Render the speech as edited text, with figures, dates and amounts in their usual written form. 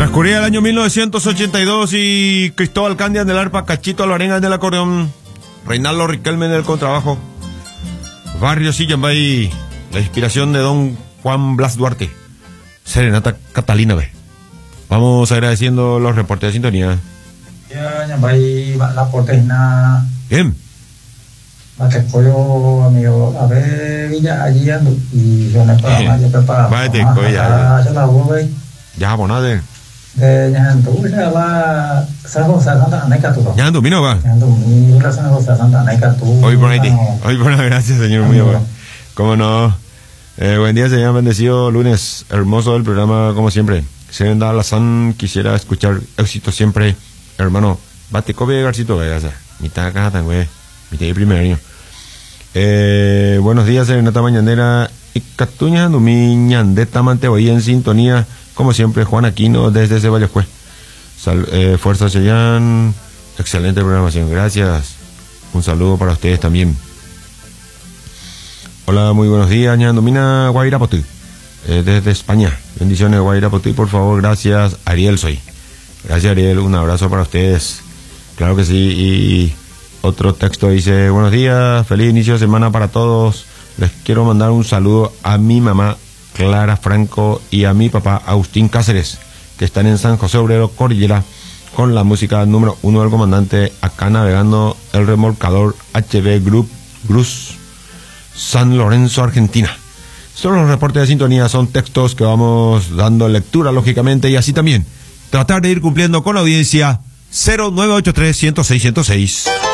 Transcurría el año 1982 y Cristóbal Candia en el arpa, Cachito Alvarenga en el acordeón, Reinaldo Riquelme en el contrabajo, Barrio Sillambay, la inspiración de don Juan Blas Duarte, Serenata Catalina B. Vamos agradeciendo los reportes de sintonía. Bien. Pollo, amigo, a ver, Villa, allí ando. Y yo me preparo. Váyate, ya, bonade. Nyandu, ya va. Salvo Santa Anaicatu. Nyandu, vino, va. Nyandu, mi relación con Santa Anaicatu. Hoy por ahí. Hoy por ahí, gracias, señor. Muy bueno. ¿Cómo no? Buen día, señor. Bendecido lunes. Hermoso el programa, como siempre. Señor Dalazán, quisiera escuchar éxito siempre. Hermano, bate copia, Garcito, vaya. Mitad caja tan güey. Mitad de primer año. Buenos días, Serenata Mañanera. Y Catuña, Dumi, Ñandeta, Manteo, y en sintonía, como siempre, Juan Aquino, desde Ceballos. Fuerza Cheyán, excelente programación, gracias. Un saludo para ustedes también. Hola, muy buenos días, Ñandumina, Guairapotí, desde España. Bendiciones, Guairapotí, por favor, gracias. Ariel soy. Gracias, Ariel, un abrazo para ustedes. Claro que sí, y otro texto dice: buenos días, feliz inicio de semana para todos. Les quiero mandar un saludo a mi mamá Clara Franco y a mi papá Agustín Cáceres, que están en San José Obrero, Cordillera, con la música número 1 del comandante, acá navegando el remolcador HB Group Cruz, San Lorenzo, Argentina. Estos los reportes de sintonía, son textos que vamos dando lectura, lógicamente, y así también tratar de ir cumpliendo con la audiencia. 0983 106 106.